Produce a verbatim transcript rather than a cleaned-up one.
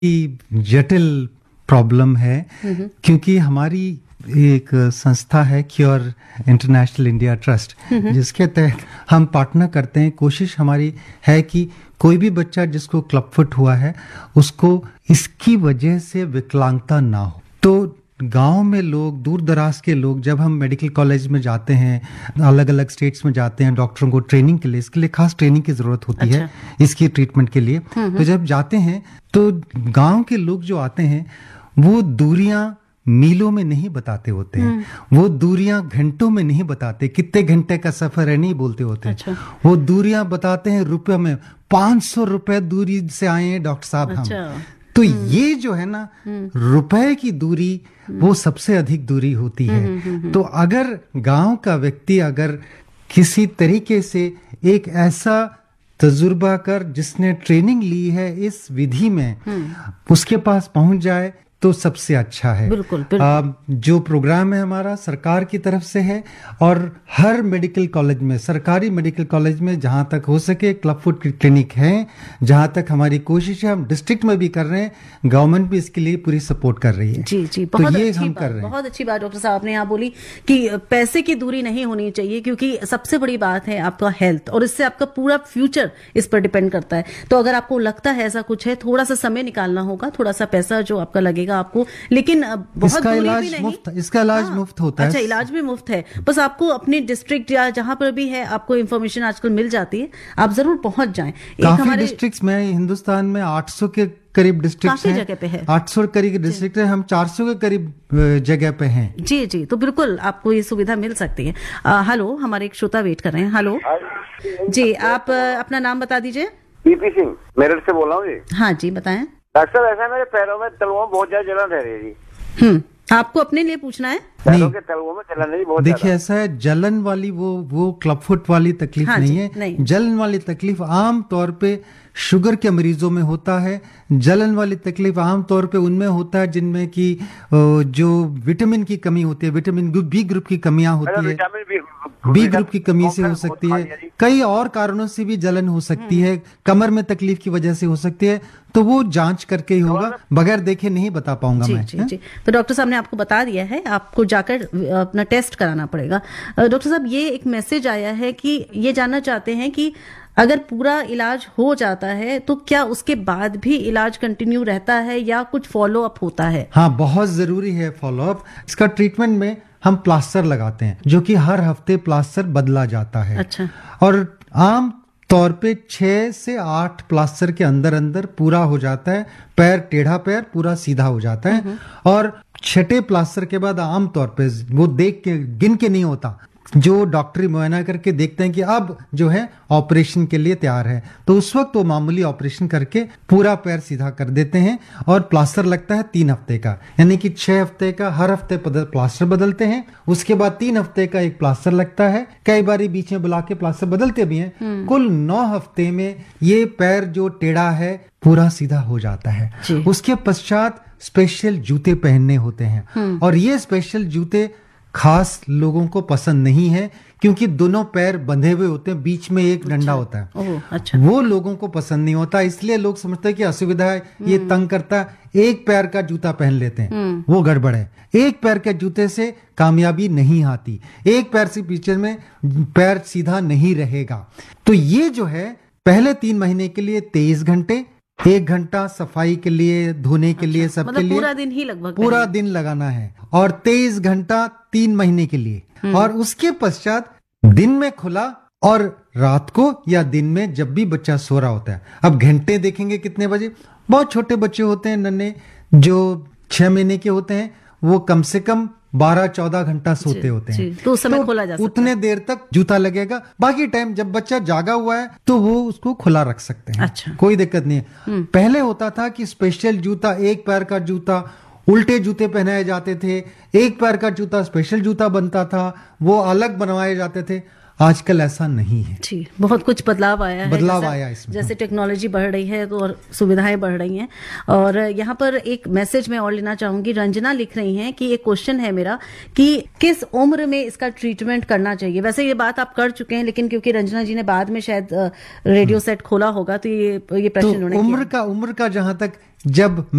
जटिल प्रॉब्लम है, क्योंकि हमारी एक संस्था है क्योर इंटरनेशनल इंडिया ट्रस्ट, जिसके तहत हम पार्टनर करते हैं। कोशिश हमारी है कि कोई भी बच्चा जिसको क्लबफुट हुआ है उसको इसकी वजह से विकलांगता ना हो। तो गांव में लोग, दूर दराज के लोग, जब हम मेडिकल कॉलेज में जाते हैं, अलग अलग स्टेट्स में जाते हैं डॉक्टरों को ट्रेनिंग के लिए, इसके लिए खास ट्रेनिंग की जरूरत होती अच्छा। है इसकी ट्रीटमेंट के लिए। तो जब जाते हैं तो गांव के लोग जो आते हैं वो दूरियां मीलों में नहीं बताते होते हैं, वो दूरियां घंटों में नहीं बताते, कितने घंटे का सफर है नहीं बोलते होते अच्छा। वो दूरियां बताते हैं रुपए में, पांच सौ रुपए दूरी से आए हैं डॉक्टर साहब अच्छा। हम। तो ये जो है ना रुपए की दूरी, वो सबसे अधिक दूरी होती है। तो अगर गांव का व्यक्ति अगर किसी तरीके से एक ऐसा तजुर्बा कर, जिसने ट्रेनिंग ली है इस विधि में, उसके पास पहुंच जाए तो सबसे अच्छा है। बिल्कुल, बिल्कुल। आ, जो प्रोग्राम है हमारा सरकार की तरफ से है, और हर मेडिकल कॉलेज में, सरकारी मेडिकल कॉलेज में जहां तक हो सके क्लबफुट क्लिनिक है। जहां तक हमारी कोशिश है, हम डिस्ट्रिक्ट में भी कर रहे हैं, गवर्नमेंट भी इसके लिए पूरी सपोर्ट कर रही है। जी जी, बहुत तो ये हम कर रहे हैं। बहुत अच्छी बात डॉक्टर साहब ने यहाँ बोली कि पैसे की दूरी नहीं होनी चाहिए, क्योंकि सबसे बड़ी बात है आपका हेल्थ, और इससे आपका पूरा फ्यूचर इस पर डिपेंड करता है। तो अगर आपको लगता है ऐसा कुछ है, थोड़ा सा समय निकालना होगा, थोड़ा सा पैसा जो आपका लगेगा आपको, लेकिन बहुत इसका इलाज भी नहीं। मुफ्त, इसका इलाज हाँ, मुफ्त होता अच्छा, है। इलाज भी मुफ्त है। बस आपको अपने डिस्ट्रिक्ट या जहां पर भी है, आपको इंफॉर्मेशन आजकल मिल जाती है, आप जरूर पहुंच जाएं। काफी हमारे डिस्ट्रिक्ट्स में, हिंदुस्तान में आठ सौ के करीब डिस्ट्रिक्ट हैं, जगह पे है आठ सौ करीब डिस्ट्रिक्ट है, हम चार सौ के करीब जगह पे हैं। जी जी, तो बिल्कुल आपको ये सुविधा मिल सकती है। हेलो, हमारे एक श्रोता वेट कर रहे हैं। हेलो जी, आप अपना नाम बता दीजिए। पीपी सिंह मेरठ से बोल रहा हूँ जी। हाँ जी, बताएं। डॉक्टर साहब, ऐसा मेरे पैरों में, तलवों में बहुत ज्यादा जलन रह रही है जी। हम्म आपको अपने लिए पूछना है? पैरों के तलवों में जलन नहीं, बहुत देखिए ऐसा है, जलन वाली वो वो क्लबफुट वाली तकलीफ हाँ नहीं है नहीं। जलन वाली तकलीफ आम तौर पे शुगर के मरीजों में होता है। जलन वाली तकलीफ आम तौर पे उनमें होता है जिनमें की जो विटामिन की कमी होती है, विटामिन बी ग्रुप की कमियां होती है, बी ग्रुप की कमी से हो सकती है, कई और कारणों से भी जलन हो सकती है, कमर में तकलीफ की वजह से हो सकती है। तो वो जांच करके ही होगा, बगैर देखे नहीं बता पाऊंगा जी, मैं। जी, जी। तो डॉक्टर साहब ने आपको बता दिया है, आपको जाकर अपना टेस्ट कराना पड़ेगा। डॉक्टर साहब, ये एक मैसेज आया है कि ये जानना चाहते हैं कि अगर पूरा इलाज हो जाता है तो क्या उसके बाद भी इलाज कंटिन्यू रहता है या कुछ फॉलो अप होता है? हाँ, बहुत जरूरी है फॉलो अप। इसका ट्रीटमेंट में हम प्लास्टर लगाते हैं, जो कि हर हफ्ते प्लास्टर बदला जाता है। अच्छा। और आम तौर पे छह से आठ प्लास्टर के अंदर अंदर पूरा हो जाता है, पैर टेढ़ा पैर पूरा सीधा हो जाता है। और छठे प्लास्टर के बाद आम तौर पे वो देख के, गिन के नहीं होता, जो डॉक्टरी मुआयना करके देखते हैं कि अब जो है ऑपरेशन के लिए तैयार है, तो उस वक्त वो मामूली ऑपरेशन करके पूरा पैर सीधा कर देते हैं। और प्लास्टर लगता है तीन हफ्ते का, यानी कि छह हफ्ते का हर हफ्ते प्लास्टर बदलते हैं, उसके बाद तीन हफ्ते का एक प्लास्टर लगता है, कई बार बीच में बुला के प्लास्टर बदलते भी हैं। कुल नौ हफ्ते में ये पैर जो टेढ़ा है पूरा सीधा हो जाता है। उसके पश्चात स्पेशल जूते पहनने होते हैं, और ये स्पेशल जूते खास लोगों को पसंद नहीं है, क्योंकि दोनों पैर बंधे हुए होते हैं, बीच में एक डंडा होता है। ओह, अच्छा। वो लोगों को पसंद नहीं होता, इसलिए लोग समझते हैं कि असुविधा है, ये तंग करता है, एक पैर का जूता पहन लेते हैं। वो गड़बड़ है। एक पैर के जूते से कामयाबी नहीं आती, एक पैर से पीछे में पैर सीधा नहीं रहेगा। तो ये जो है पहले तीन महीने के लिए तेईस घंटे, एक घंटा सफाई के लिए, धोने के अच्छा, लिए, सबके मतलब लिए पूरा दिन ही लगभग पूरा दिन लगाना है, और तेईस घंटा तीन महीने के लिए। और उसके पश्चात दिन में खुला और रात को या दिन में जब भी बच्चा सो रहा होता है। अब घंटे देखेंगे कितने बजे, बहुत छोटे बच्चे होते हैं नन्हे, जो छह महीने के होते हैं, वो कम से कम बारह चौदह घंटा सोते होते हैं, तो उस समय तो खोला जा सकता उतने देर तक जूता लगेगा। बाकी टाइम जब बच्चा जागा हुआ है तो वो उसको खुला रख सकते हैं। अच्छा। कोई दिक्कत नहीं है। पहले होता था कि स्पेशल जूता, एक पैर का जूता, उल्टे जूते पहनाए जाते थे, एक पैर का जूता स्पेशल जूता बनता था, वो अलग बनवाए जाते थे। आजकल ऐसा नहीं है जी, बहुत कुछ बदलाव आया है, बदलाव आया इसमें, जैसे टेक्नोलॉजी बढ़ रही है तो और सुविधाएं बढ़ रही हैं। और यहाँ पर एक मैसेज मैं और लेना चाहूंगी, रंजना लिख रही हैं कि एक क्वेश्चन है मेरा कि किस उम्र में इसका ट्रीटमेंट करना चाहिए। वैसे ये बात आप कर चुके हैं, लेकिन क्योंकि रंजना जी ने बाद में शायद रेडियो सेट खोला होगा तो ये ये प्रश्न तो उम्र का उम्र का जहां तक जब